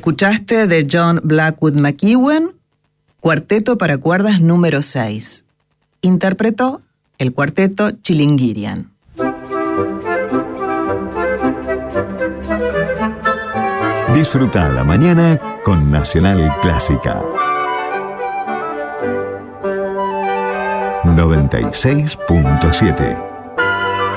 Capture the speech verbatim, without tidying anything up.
Escuchaste de John Blackwood McEwen, Cuarteto para cuerdas número seis. Interpretó el cuarteto Chilingirian. Disfruta la mañana con Nacional Clásica. noventa y seis punto siete